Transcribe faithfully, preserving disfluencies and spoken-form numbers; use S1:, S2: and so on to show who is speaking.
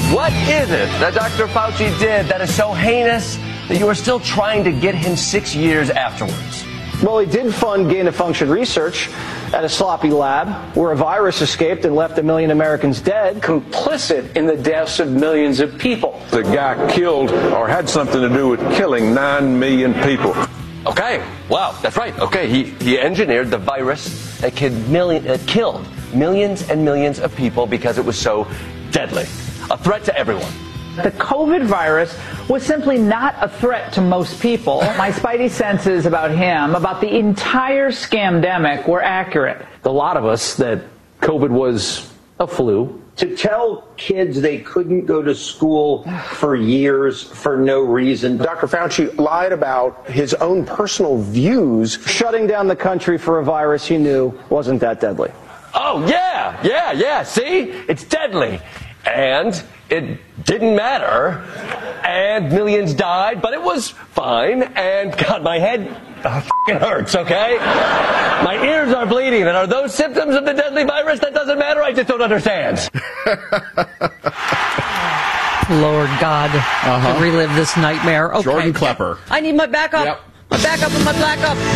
S1: What is it that Doctor Fauci did that is so heinous that you are still trying to get him six years afterwards?
S2: Well, he did fund gain-of-function research at a sloppy lab where a virus escaped and left a million Americans dead, complicit in the deaths of millions of people.
S3: The guy killed or had something to do with killing nine million people.
S1: Okay, wow, that's right. Okay, he, he engineered the virus that killed, million, that killed millions and millions of people because it was so deadly. A threat to everyone.
S4: The COVID virus was simply not a threat to most people. My spidey senses about him, about the entire scamdemic, were accurate.
S2: A lot of us that COVID was a flu.
S5: To tell kids they couldn't go to school for years for no reason.
S6: Doctor Fauci lied about his own personal views.
S2: Shutting down the country for a virus he knew wasn't that deadly.
S1: Oh, yeah, yeah, yeah, see? It's deadly. And it didn't matter, and millions died, but it was fine, and God, my head uh, f***ing hurts, okay? My ears are bleeding, and are those symptoms of the deadly virus? That doesn't matter, I just don't understand.
S7: Lord God,
S8: uh-huh.
S7: to relive this nightmare. Okay.
S8: Jordan Klepper.
S7: I need my backup.
S8: Yep.
S7: My backup and my backup.